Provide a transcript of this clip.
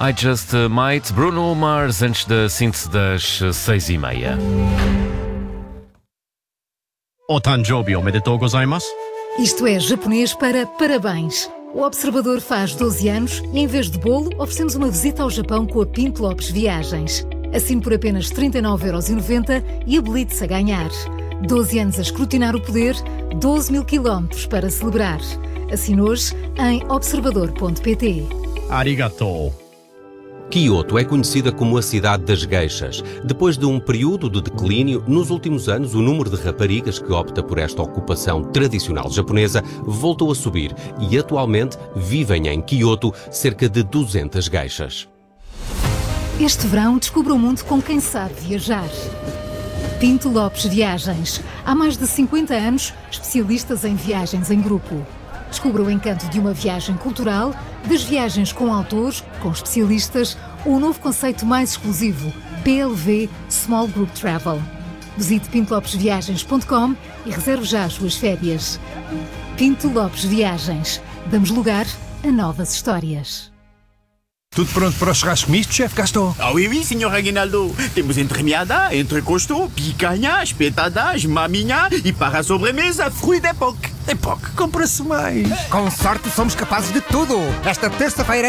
I Just Might, Bruno Mars, antes da síntese das 6h30. Otanjobi omedetou gozaimasu. Isto é japonês para parabéns. O Observador faz 12 anos e, em vez de bolo, oferecemos uma visita ao Japão com a Pinto Lopes Viagens. Assine por apenas 39,90€ e habilite-se a ganhar. 12 anos a escrutinar o poder, 12 mil quilómetros para celebrar. Assine hoje em observador.pt. Arigatou. Kyoto é conhecida como a cidade das geishas. Depois de um período de declínio, nos últimos anos o número de raparigas que opta por esta ocupação tradicional japonesa voltou a subir e atualmente vivem em Kyoto cerca de 200 geishas. Este verão descubra o mundo com quem sabe viajar. Pinto Lopes Viagens. Há mais de 50 anos, especialistas em viagens em grupo. Descubra o encanto de uma viagem cultural, das viagens com autores, com especialistas, ou o novo conceito mais exclusivo, PLV Small Group Travel. Visite pintolopesviagens.com e reserve já as suas férias. Pinto Lopes Viagens. Damos lugar a novas histórias. Tudo pronto para o churrasco misto, chefe Gaston? Ah oui, oui, senhor Reginaldo. Temos entremeada, entrecosto, picanha, espetadas, maminha e para a sobremesa, fruit d'époque. Époque, compra-se mais. Com sorte somos capazes de tudo. Esta terça-feira